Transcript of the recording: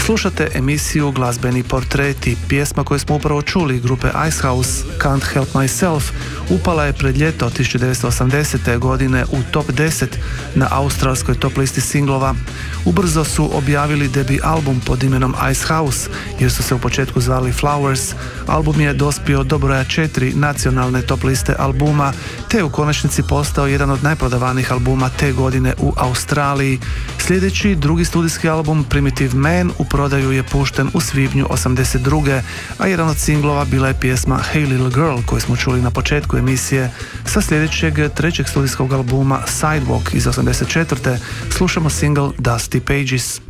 Slušate emisiju Glazbeni portreti. Pjesma koju smo upravo čuli grupe Icehouse, Can't Help Myself, upala je pred ljeto 1980. godine u top 10 na australskoj top listi singlova. Ubrzo su objavili debi album pod imenom Icehouse, jer su se u početku zvali Flowers. Album je dospio do broja 4 nacionalne top liste albuma, te u konačnici postao jedan od najprodavanijih albuma te godine u Australiji. Sljedeći, drugi studijski album Primitive Man u prodaju je pušten u svibnju 82. a jedan od singlova bila je pjesma Hey Little Girl koju smo čuli na početku emisije. Sa sljedećeg trećeg studijskog albuma Sidewalk iz 84. slušamo single Dusty Pages.